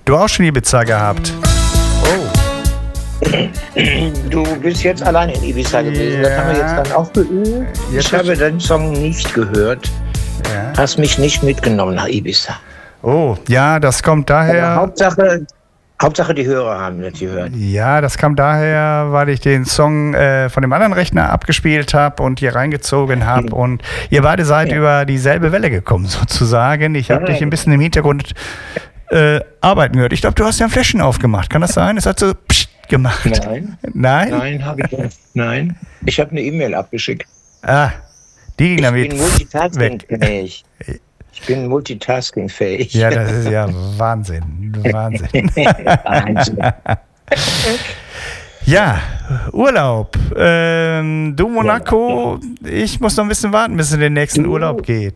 Du auch schon Ibiza gehabt? Du bist jetzt alleine in Ibiza gewesen. Das haben wir jetzt dann auch geübt. Ich habe deinen Song nicht gehört. Ja. Hast mich nicht mitgenommen nach Ibiza. Oh, ja, das kommt daher. Hauptsache die Hörer haben das gehört. Ja, das kam daher, weil ich den Song von dem anderen Rechner abgespielt habe und hier reingezogen habe. Und ihr beide seid über dieselbe Welle gekommen, sozusagen. Ich habe dich ein bisschen im Hintergrund arbeiten gehört. Ich glaube, du hast ja ein Fläschchen aufgemacht. Kann das sein? Es hat so pssst gemacht. Nein? Nein, habe ich nicht. Nein. Ich habe eine E-Mail abgeschickt. Die ging damit multitaskingfähig. Ich bin multitaskingfähig. Ja, das ist ja Wahnsinn. Wahnsinn. Ja, Urlaub. Du Monaco, ich muss noch ein bisschen warten, bis es in den nächsten Urlaub geht.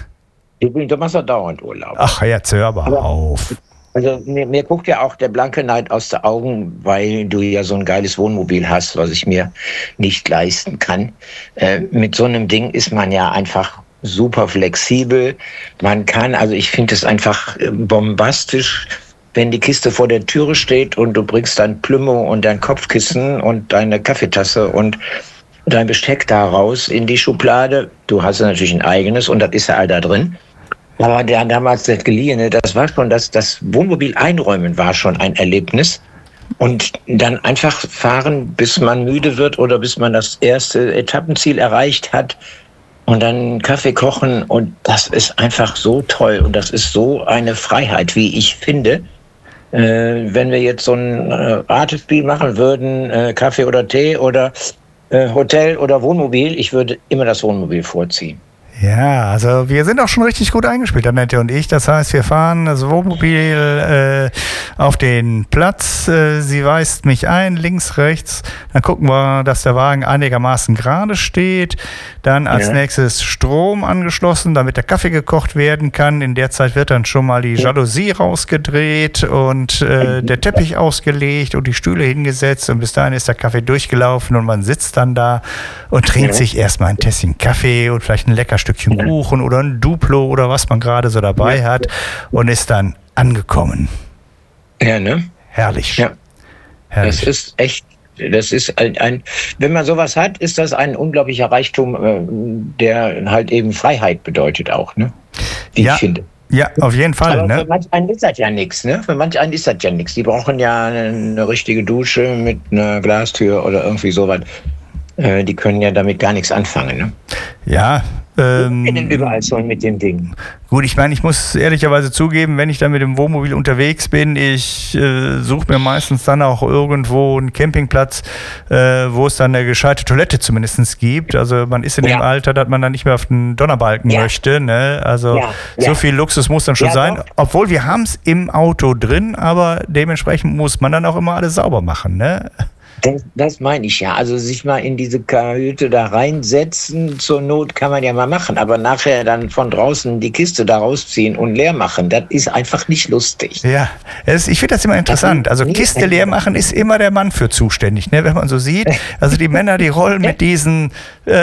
Du machst doch dauernd Urlaub. Ach, jetzt hör aber auf. Also mir guckt ja auch der blanke Neid aus den Augen, weil du ja so ein geiles Wohnmobil hast, was ich mir nicht leisten kann. Mit so einem Ding ist man ja einfach super flexibel. Man kann, also ich finde es einfach bombastisch, wenn die Kiste vor der Türe steht und du bringst dein Plümo und dein Kopfkissen und deine Kaffeetasse und dein Besteck da raus in die Schublade. Du hast ja natürlich ein eigenes und das ist ja all da drin. Aber damals das Geliehene, das war schon, das Wohnmobil einräumen war schon ein Erlebnis. Und dann einfach fahren, bis man müde wird oder bis man das erste Etappenziel erreicht hat. Und dann Kaffee kochen. Und das ist einfach so toll. Und das ist so eine Freiheit, wie ich finde. Wenn wir jetzt so ein Ratespiel machen würden, Kaffee oder Tee oder Hotel oder Wohnmobil, ich würde immer das Wohnmobil vorziehen. Ja, also wir sind auch schon richtig gut eingespielt, Annette und ich. Das heißt, wir fahren das Wohnmobil auf den Platz. Sie weist mich ein, links, rechts. Dann gucken wir, dass der Wagen einigermaßen gerade steht. Dann als nächstes Strom angeschlossen, damit der Kaffee gekocht werden kann. In der Zeit wird dann schon mal die Jalousie rausgedreht und der Teppich ausgelegt und die Stühle hingesetzt. Und bis dahin ist der Kaffee durchgelaufen und man sitzt dann da und trinkt sich erstmal ein Tässchen Kaffee und vielleicht ein lecker Stückchen Kuchen oder ein Duplo oder was man gerade so dabei hat und ist dann angekommen. Ja, ne? Herrlich. Ja. Herrlich. Das ist echt, das ist wenn man sowas hat, ist das ein unglaublicher Reichtum, der halt eben Freiheit bedeutet auch, ne? Wie ich finde. Ja, auf jeden Fall. Aber ne? Für manch einen ist das ja nichts, ne? Für manch einen ist das ja nichts. Die brauchen ja eine richtige Dusche mit einer Glastür oder irgendwie sowas. Die können ja damit gar nichts anfangen, ne? Ja. Überall so mit dem Ding. Gut, ich meine, ich muss ehrlicherweise zugeben, wenn ich dann mit dem Wohnmobil unterwegs bin, ich suche mir meistens dann auch irgendwo einen Campingplatz, wo es dann eine gescheite Toilette zumindest gibt. Also man ist in dem Alter, dass man dann nicht mehr auf den Donnerbalken möchte. Ne? Also so viel Luxus muss dann schon sein. Doch. Obwohl wir haben es im Auto drin, aber dementsprechend muss man dann auch immer alles sauber machen. Ne? Das meine ich ja. Also sich mal in diese Kajüte da reinsetzen, zur Not kann man ja mal machen. Aber nachher dann von draußen die Kiste da rausziehen und leer machen, das ist einfach nicht lustig. Ja, ich finde das immer interessant. Also Kiste leer machen ist immer der Mann für zuständig, ne? Wenn man so sieht. Also die Männer, die rollen mit diesen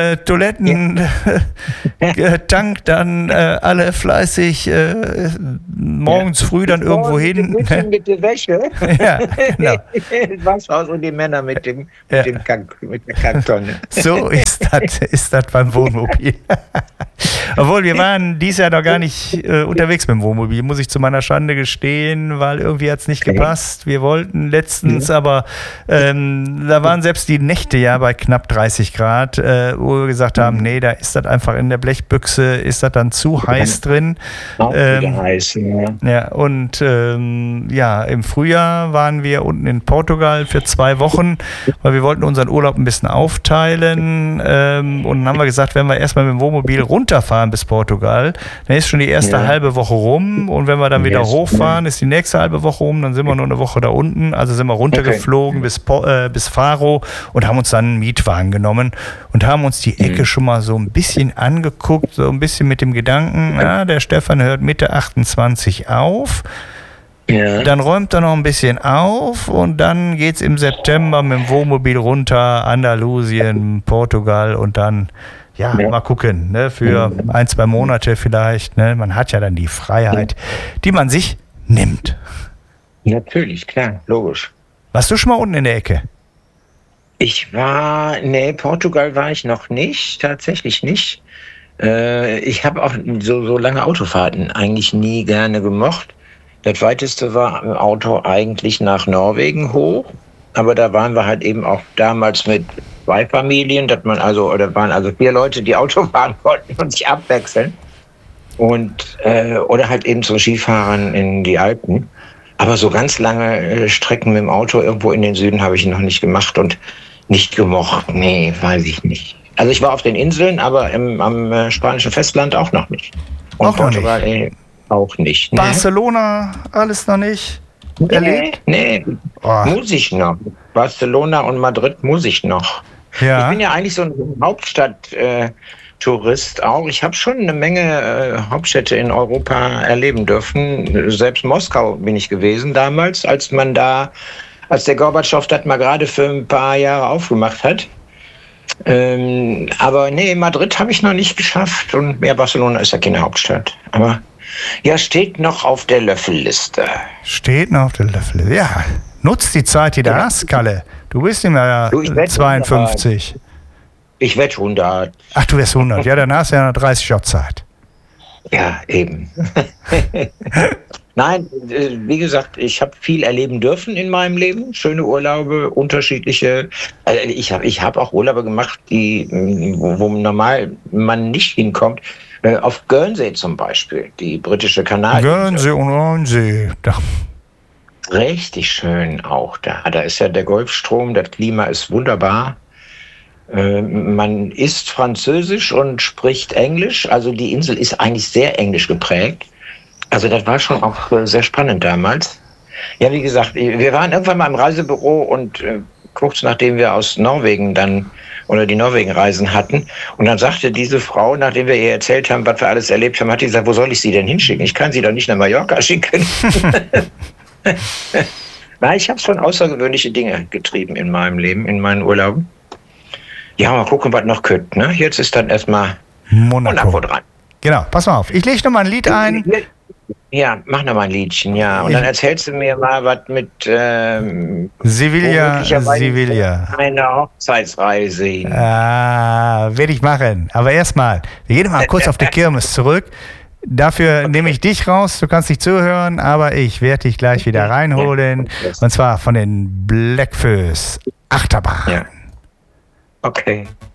Toilettentank dann alle fleißig morgens früh dann irgendwo hin. Mit der Wäsche. Ja, genau. Waschhaus und die Männer mit der Kacktonne. So ist das beim Wohnmobil. Obwohl, wir waren dieses Jahr noch gar nicht unterwegs mit dem Wohnmobil, muss ich zu meiner Schande gestehen, weil irgendwie hat es nicht gepasst. Wir wollten letztens, aber da waren selbst die Nächte ja bei knapp 30 Grad, wo wir gesagt haben, nee, da ist das einfach in der Blechbüchse, ist das dann zu heiß drin. Heiß, ja, und im Frühjahr waren wir unten in Portugal für 2 Wochen, weil wir wollten unseren Urlaub ein bisschen aufteilen und dann haben wir gesagt, wenn wir erstmal mit dem Wohnmobil runterfahren bis Portugal, dann ist schon die erste halbe Woche rum und wenn wir dann wieder hochfahren, ist die nächste halbe Woche rum, dann sind wir nur eine Woche da unten, also sind wir runtergeflogen bis Faro und haben uns dann einen Mietwagen genommen und haben uns die Ecke schon mal so ein bisschen angeguckt, so ein bisschen mit dem Gedanken, der Stefan hört Mitte 28 auf. Ja. Dann räumt er noch ein bisschen auf und dann geht's im September mit dem Wohnmobil runter, Andalusien, Portugal und dann, mal gucken, ne, für 1-2 Monate vielleicht, ne, man hat ja dann die Freiheit, die man sich nimmt. Natürlich, klar, logisch. Warst du schon mal unten in der Ecke? Nee, Portugal war ich noch nicht, tatsächlich nicht. Ich habe auch so lange Autofahrten eigentlich nie gerne gemocht. Das weiteste war im Auto eigentlich nach Norwegen hoch. Aber da waren wir halt eben auch damals mit 2 Familien, oder waren also 4 Leute, die Auto fahren konnten und sich abwechseln. Oder halt eben zum Skifahren in die Alpen. Aber so ganz lange Strecken mit dem Auto irgendwo in den Süden habe ich noch nicht gemacht und nicht gemocht. Nee, weiß ich nicht. Also ich war auf den Inseln, aber am spanischen Festland auch noch nicht. Und Auch noch Portugal auch nicht. Ne? Barcelona, alles noch nicht erlebt? Nee, muss ich noch. Barcelona und Madrid muss ich noch. Ja. Ich bin ja eigentlich so ein Hauptstadt-Tourist auch. Ich habe schon eine Menge Hauptstädte in Europa erleben dürfen. Selbst Moskau bin ich gewesen damals, als der Gorbatschow das mal gerade für ein paar Jahre aufgemacht hat. Aber nee, Madrid habe ich noch nicht geschafft und Barcelona ist ja keine Hauptstadt. Aber ja, steht noch auf der Löffelliste. Steht noch auf der Löffelliste. Ja, nutzt die Zeit, die du hast, Kalle. Du bist nicht mehr 52. Ich werde 100. Ach, du wirst 100. Ja, dann hast du ja noch 30 Jahre Zeit. Ja, eben. Nein, wie gesagt, ich habe viel erleben dürfen in meinem Leben. Schöne Urlaube, unterschiedliche. Ich hab auch Urlaube gemacht, wo normal man nicht hinkommt. Auf Guernsey zum Beispiel, die britische Kanarieninsel. Guernsey und Guernsey. Richtig schön auch da. Da ist ja der Golfstrom, das Klima ist wunderbar. Man isst Französisch und spricht Englisch. Also die Insel ist eigentlich sehr englisch geprägt. Also das war schon auch sehr spannend damals. Ja, wie gesagt, wir waren irgendwann mal im Reisebüro und kurz nachdem wir aus Norwegen die Norwegen-Reisen hatten. Und dann sagte diese Frau, nachdem wir ihr erzählt haben, was wir alles erlebt haben, hat die gesagt, wo soll ich sie denn hinschicken? Ich kann sie doch nicht nach Mallorca schicken. Nein, ich habe schon außergewöhnliche Dinge getrieben in meinem Leben, in meinen Urlauben. Ja, mal gucken, was noch kommt. Ne? Jetzt ist dann erstmal Monaco dran. Genau, pass mal auf. Ich lege noch mal ein Lied ein. Ja, mach noch mal ein Liedchen, ja. Und dann erzählst du mir mal was mit Sevilla. Eine Hochzeitsreise hin. Werde ich machen. Aber erstmal, wir gehen mal kurz auf die Kirmes zurück. Dafür nehme ich dich raus, du kannst nicht zuhören, aber ich werde dich gleich wieder reinholen. Und zwar von den Blackfoes Achterbahn. Ja. Okay.